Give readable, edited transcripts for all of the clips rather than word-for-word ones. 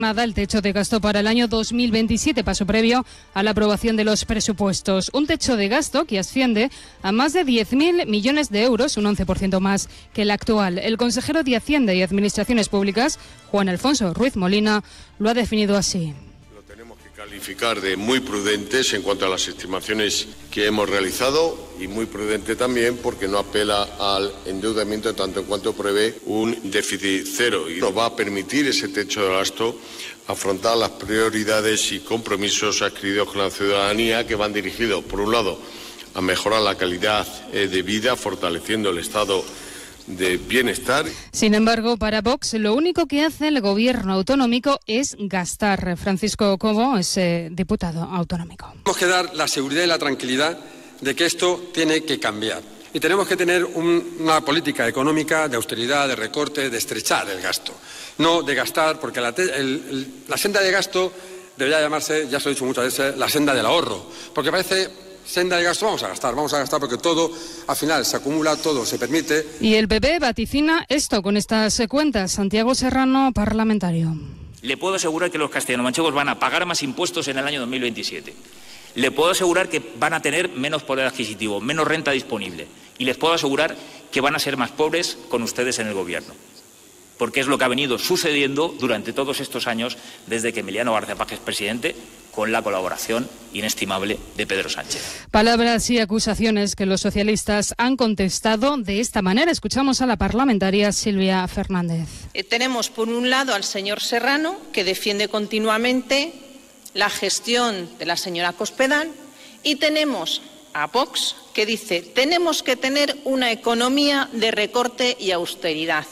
El techo de gasto para el año 2027, paso previo a la aprobación de los presupuestos. Un techo de gasto que asciende a más de 10.000 millones de euros, un 11% más que el actual. El consejero de Hacienda y Administraciones Públicas, Juan Alfonso Ruiz Molina, lo ha definido así. Calificar de muy prudentes en cuanto a las estimaciones que hemos realizado y muy prudente también porque no apela al endeudamiento tanto en cuanto prevé un déficit cero y nos va a permitir ese techo de gasto afrontar las prioridades y compromisos adquiridos con la ciudadanía que van dirigidos, por un lado, a mejorar la calidad de vida, fortaleciendo el estado de bienestar. Sin embargo, para Vox, lo único que hace el gobierno autonómico es gastar. Francisco Cobo es diputado autonómico. Tenemos que dar la seguridad y la tranquilidad de que esto tiene que cambiar. Y tenemos que tener una política económica de austeridad, de recorte, de estrechar el gasto. No de gastar, porque la senda de gasto debería llamarse, ya se lo he dicho muchas veces, la senda del ahorro. Porque parece senda de gasto, vamos a gastar porque todo, al final, se acumula, todo se permite. Y el PP vaticina esto con estas cuentas. Santiago Serrano, parlamentario. Le puedo asegurar que los castellanomanchegos van a pagar más impuestos en el año 2027. Le puedo asegurar que van a tener menos poder adquisitivo, menos renta disponible. Y les puedo asegurar que van a ser más pobres con ustedes en el gobierno. Porque es lo que ha venido sucediendo durante todos estos años desde que Emiliano García Paje es presidente, con la colaboración inestimable de Pedro Sánchez. Palabras y acusaciones que los socialistas han contestado de esta manera. Escuchamos a la parlamentaria Silvia Fernández. Tenemos por un lado al señor Serrano, que defiende continuamente la gestión de la señora Cospedal, y tenemos a Vox, que dice tenemos que tener una economía de recorte y austeridad.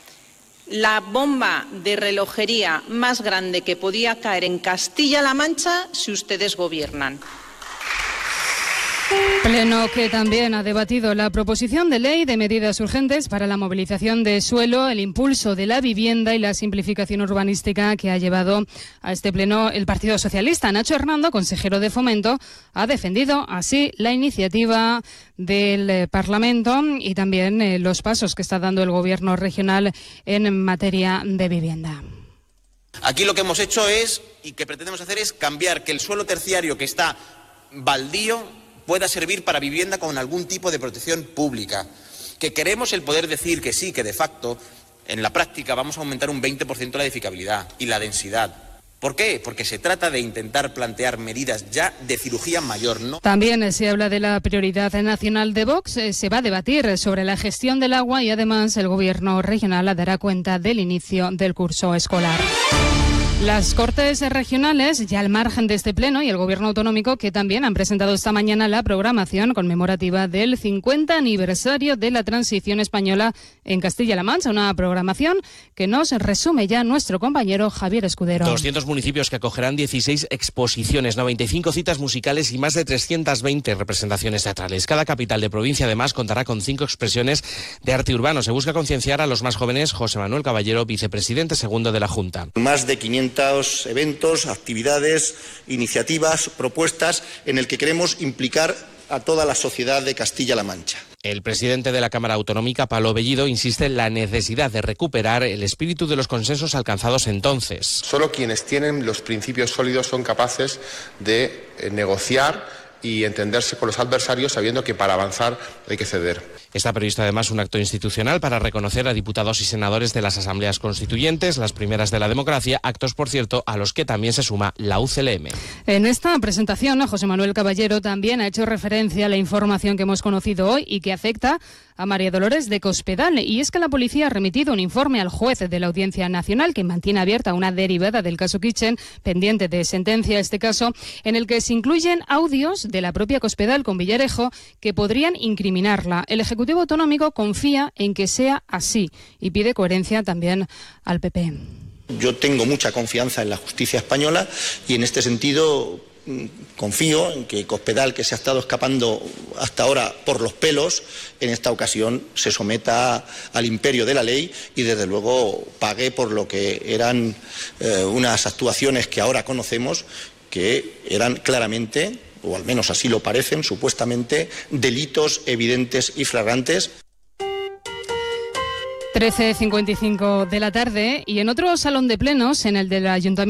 La bomba de relojería más grande que podía caer en Castilla-La Mancha si ustedes gobiernan. Pleno que también ha debatido la proposición de ley de medidas urgentes para la movilización de suelo, el impulso de la vivienda y la simplificación urbanística que ha llevado a este pleno el Partido Socialista. Nacho Hernando, consejero de Fomento, ha defendido así la iniciativa del Parlamento y también los pasos que está dando el Gobierno regional en materia de vivienda. Aquí lo que hemos hecho es, y que pretendemos hacer, es cambiar que el suelo terciario que está baldío pueda servir para vivienda con algún tipo de protección pública. Que queremos el poder decir que sí, que de facto, en la práctica vamos a aumentar un 20% la edificabilidad y la densidad. ¿Por qué? Porque se trata de intentar plantear medidas ya de cirugía mayor, ¿no? También se habla de la prioridad nacional de Vox. Se va a debatir sobre la gestión del agua y además el Gobierno regional dará cuenta del inicio del curso escolar. Las Cortes regionales, ya al margen de este pleno, y el Gobierno autonómico, que también han presentado esta mañana la programación conmemorativa del 50 aniversario de la transición española en Castilla-La Mancha. Una programación que nos resume ya nuestro compañero Javier Escudero. 200 municipios que acogerán 16 exposiciones, 95 citas musicales y más de 320 representaciones teatrales. Cada capital de provincia, además, contará con 5 expresiones de arte urbano. Se busca concienciar a los más jóvenes. José Manuel Caballero, vicepresidente segundo de la Junta. Más de 500 eventos, actividades, iniciativas, propuestas en el que queremos implicar a toda la sociedad de Castilla-La Mancha. El presidente de la Cámara Autonómica, Pablo Bellido, insiste en la necesidad de recuperar el espíritu de los consensos alcanzados entonces. Solo quienes tienen los principios sólidos son capaces de negociar y entenderse con los adversarios sabiendo que para avanzar hay que ceder. Está previsto además un acto institucional para reconocer a diputados y senadores de las asambleas constituyentes, las primeras de la democracia, actos, por cierto, a los que también se suma la UCLM. En esta presentación, José Manuel Caballero también ha hecho referencia a la información que hemos conocido hoy y que afecta a María Dolores de Cospedal. Y es que la policía ha remitido un informe al juez de la Audiencia Nacional que mantiene abierta una derivada del caso Kitchen, pendiente de sentencia este caso, en el que se incluyen audios de la propia Cospedal con Villarejo que podrían incriminarla. El Ejecutivo Autonómico confía en que sea así y pide coherencia también al PP. Yo tengo mucha confianza en la justicia española y en este sentido confío en que Cospedal, que se ha estado escapando hasta ahora por los pelos, en esta ocasión se someta al imperio de la ley y desde luego pague por lo que eran unas actuaciones que ahora conocemos que eran claramente, o al menos así lo parecen, supuestamente, delitos evidentes y flagrantes. 13:55 de la tarde y en otro salón de plenos, en el del Ayuntamiento